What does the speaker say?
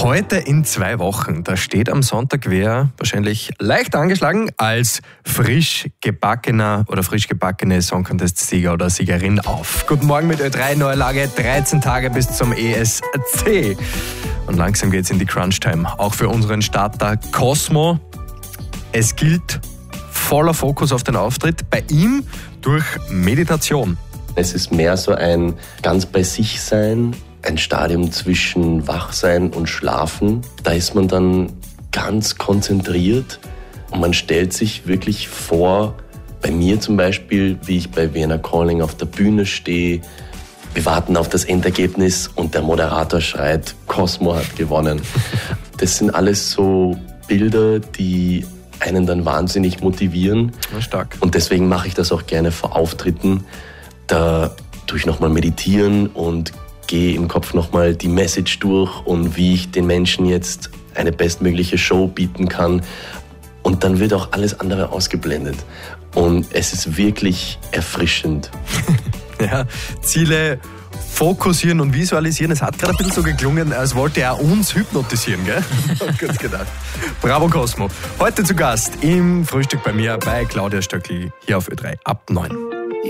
Heute in 2 Wochen, da steht am Sonntag wer wahrscheinlich leicht angeschlagen als frisch gebackene Song-Contest-Sieger oder Siegerin auf. Guten Morgen mit Ö3, neue Lage, 13 Tage bis zum ESC. Und langsam geht's in die Crunch-Time, auch für unseren Starter Cosmo. Es gilt voller Fokus auf den Auftritt, bei ihm durch Meditation. Es ist mehr so ein ganz bei sich sein, ein Stadium zwischen Wachsein und Schlafen. Da ist man dann ganz konzentriert und man stellt sich wirklich vor, bei mir zum Beispiel, wie ich bei Vienna Calling auf der Bühne stehe, wir warten auf das Endergebnis und der Moderator schreit, Cosmo hat gewonnen. Das sind alles so Bilder, die einen dann wahnsinnig motivieren. Stark. Und deswegen mache ich das auch gerne vor Auftritten. Da tue ich nochmal meditieren und gehe im Kopf nochmal die Message durch und wie ich den Menschen jetzt eine bestmögliche Show bieten kann. Und dann wird auch alles andere ausgeblendet. Und es ist wirklich erfrischend. Ja, Ziele fokussieren und visualisieren. Es hat gerade ein bisschen so geklungen, als wollte er uns hypnotisieren, gell? Kurz gedacht. Bravo Cosmo. Heute zu Gast im Frühstück bei mir bei Claudia Stöckl hier auf Ö3 ab 9.